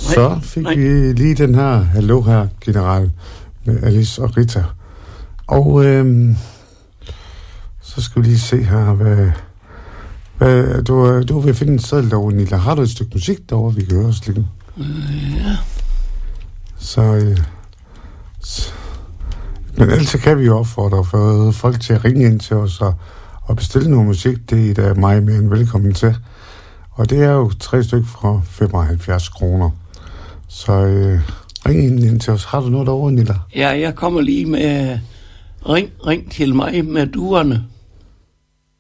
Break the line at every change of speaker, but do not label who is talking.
Så fik vi lige den her Hallo her, general, med Alice og Rita. Og så skal vi lige se her, hvad du vil finde en seddel derovre, Nilla. Har du et stykke musik derovre, vi kan høre os lidt?
Ja.
Så men ellers kan vi jo opfordre for folk til at ringe ind til os og bestille noget musik. Det er da mig mere end velkommen til. Og det er jo 3 stykker fra 75 kroner. Så ring ind til os. Har du noget derovre, Nilla?
Ja, jeg kommer lige med ring til mig med duerne.